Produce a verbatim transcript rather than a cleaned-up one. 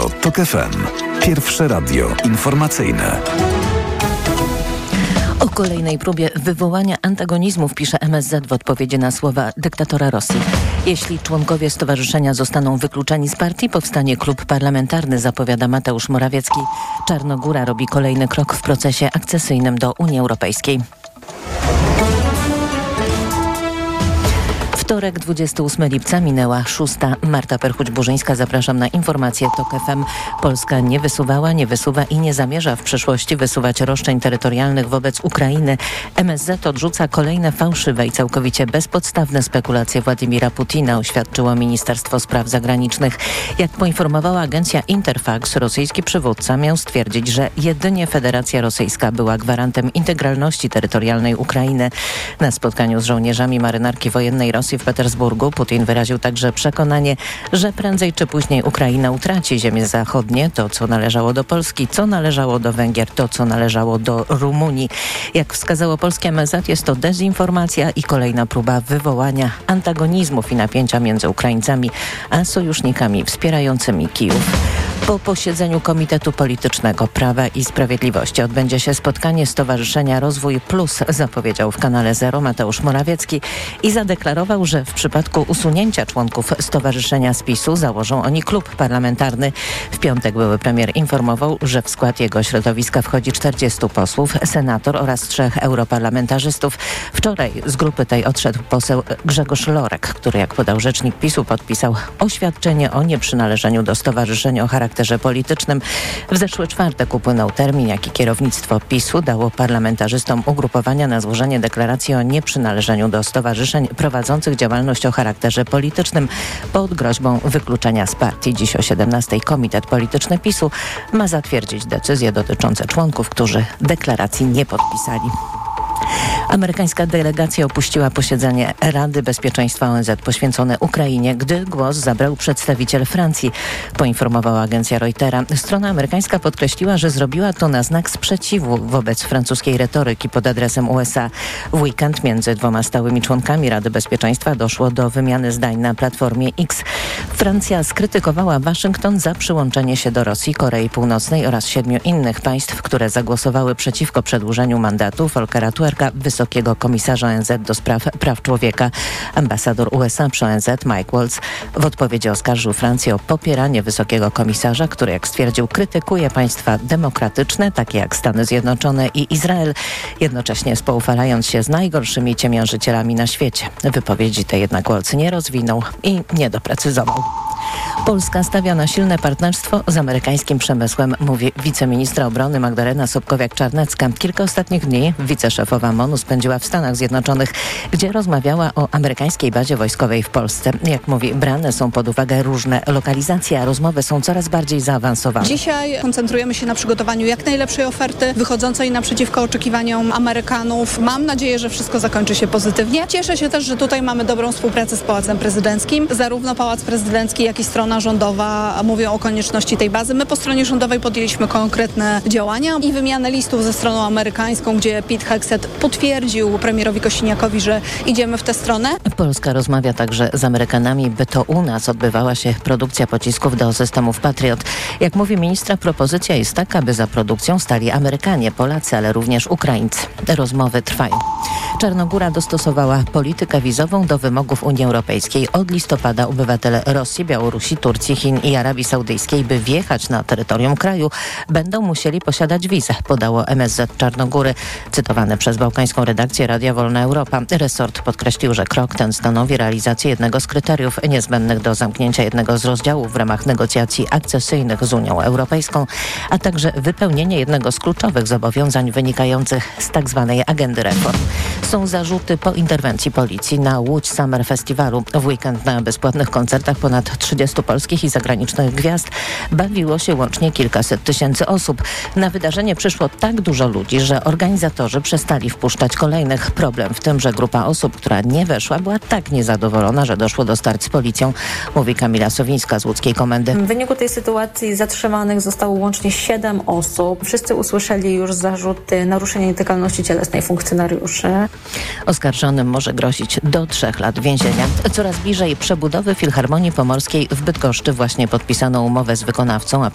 Radio TOK F M. Pierwsze radio informacyjne. O kolejnej próbie wywołania antagonizmów pisze M S Z w odpowiedzi na słowa dyktatora Rosji. Jeśli członkowie stowarzyszenia zostaną wykluczeni z partii, powstanie klub parlamentarny, zapowiada Mateusz Morawiecki. Czarnogóra robi kolejny krok w procesie akcesyjnym do Unii Europejskiej. Wtorek, dwudziestego ósmego lipca, minęła szósta. Marta Perchuć-Burzyńska, zapraszam na informacje TOK F M. Polska nie wysuwała, nie wysuwa i nie zamierza w przyszłości wysuwać roszczeń terytorialnych wobec Ukrainy. M S Z odrzuca kolejne fałszywe i całkowicie bezpodstawne spekulacje Władimira Putina, oświadczyło Ministerstwo Spraw Zagranicznych. Jak poinformowała agencja Interfax, rosyjski przywódca miał stwierdzić, że jedynie Federacja Rosyjska była gwarantem integralności terytorialnej Ukrainy. Na spotkaniu z żołnierzami marynarki wojennej Rosji w Petersburgu Putin wyraził także przekonanie, że prędzej czy później Ukraina utraci ziemię zachodnie, to co należało do Polski, co należało do Węgier, to co należało do Rumunii. Jak wskazało polskie M S Z, jest to dezinformacja i kolejna próba wywołania antagonizmów i napięcia między Ukraińcami a sojusznikami wspierającymi Kijów. Po posiedzeniu Komitetu Politycznego Prawa i Sprawiedliwości odbędzie się spotkanie Stowarzyszenia Rozwój Plus, zapowiedział w kanale Zero Mateusz Morawiecki i zadeklarował, że w przypadku usunięcia członków stowarzyszenia z PiSu założą oni klub parlamentarny. W piątek były premier informował, że w skład jego środowiska wchodzi czterdziestu posłów, senator oraz trzech europarlamentarzystów. Wczoraj z grupy tej odszedł poseł Grzegorz Lorek, który, jak podał rzecznik PiSu, podpisał oświadczenie o nieprzynależeniu do stowarzyszenia o charakterze politycznym. W zeszły czwartek upłynął termin, jaki kierownictwo PiSu dało parlamentarzystom ugrupowania na złożenie deklaracji o nieprzynależeniu do stowarzyszeń prowadzących działalność o charakterze politycznym pod groźbą wykluczenia z partii. Dziś o siedemnastej Komitet Polityczny PiSu ma zatwierdzić decyzje dotyczące członków, którzy deklaracji nie podpisali. Amerykańska delegacja opuściła posiedzenie Rady Bezpieczeństwa O N Z poświęcone Ukrainie, gdy głos zabrał przedstawiciel Francji, poinformowała agencja Reutera. Strona amerykańska podkreśliła, że zrobiła to na znak sprzeciwu wobec francuskiej retoryki pod adresem U S A. W weekend między dwoma stałymi członkami Rady Bezpieczeństwa doszło do wymiany zdań na platformie X. Francja skrytykowała Waszyngton za przyłączenie się do Rosji, Korei Północnej oraz siedmiu innych państw, które zagłosowały przeciwko przedłużeniu mandatu Volkera Turka, wysokiego komisarza O N Z do spraw praw człowieka. Ambasador U S A przy O N Z Mike Waltz w odpowiedzi oskarżył Francję o popieranie wysokiego komisarza, który, jak stwierdził, krytykuje państwa demokratyczne, takie jak Stany Zjednoczone i Izrael, jednocześnie spoufalając się z najgorszymi ciemiężycielami na świecie. Wypowiedzi te jednak Waltz nie rozwinął i nie doprecyzował. Polska stawia na silne partnerstwo z amerykańskim przemysłem, mówi wiceministra obrony Magdalena Sobkowiak-Czarnecka. Kilka ostatnich dni wiceszefowa M O N-u spędziła w Stanach Zjednoczonych, gdzie rozmawiała o amerykańskiej bazie wojskowej w Polsce. Jak mówi, brane są pod uwagę różne lokalizacje, a rozmowy są coraz bardziej zaawansowane. Dzisiaj koncentrujemy się na przygotowaniu jak najlepszej oferty, wychodzącej naprzeciwko oczekiwaniom Amerykanów. Mam nadzieję, że wszystko zakończy się pozytywnie. Cieszę się też, że tutaj mamy dobrą współpracę z Pałacem Prezydenckim. Zarówno Pałac Prezydencki, jak i strona rządowa mówią o konieczności tej bazy. My po stronie rządowej podjęliśmy konkretne działania i wymianę listów ze stroną amerykańską, gdzie Pete Hegseth potwierdził premierowi Kosiniakowi, że idziemy w tę stronę. Polska rozmawia także z Amerykanami, by to u nas odbywała się produkcja pocisków do systemów Patriot. Jak mówi ministra, propozycja jest taka, by za produkcją stali Amerykanie, Polacy, ale również Ukraińcy. Rozmowy trwają. Czarnogóra dostosowała politykę wizową do wymogów Unii Europejskiej. Od listopada obywatele Rosji, Białorusi, Turcji, Chin i Arabii Saudyjskiej, by wjechać na terytorium kraju, będą musieli posiadać wizę, podało M S Z Czarnogóry. Cytowane przez bałkańską redakcję Radia Wolna Europa. Resort podkreślił, że krok ten stanowi realizację jednego z kryteriów niezbędnych do zamknięcia jednego z rozdziałów w ramach negocjacji akcesyjnych z Unią Europejską, a także wypełnienie jednego z kluczowych zobowiązań wynikających z tzw. agendy reform. Są zarzuty po interwencji policji na Łódź Summer Festiwalu. W weekend na bezpłatnych koncertach ponad trzydziestu polskich i zagranicznych gwiazd bawiło się łącznie kilkaset tysięcy osób. Na wydarzenie przyszło tak dużo ludzi, że organizatorzy przestali wpuszczać kolejnych. Problem w tym, że grupa osób, która nie weszła, była tak niezadowolona, że doszło do starć z policją, mówi Kamila Sowińska z łódzkiej komendy. W wyniku tej sytuacji zatrzymanych zostało łącznie siedem osób. Wszyscy usłyszeli już zarzuty naruszenia integralności cielesnej funkcjonariuszy. Oskarżonym może grozić do trzech lat więzienia. Coraz bliżej przebudowy Filharmonii Pomorskiej w Bydgoszczy właśnie podpisano umowę z wykonawcą, a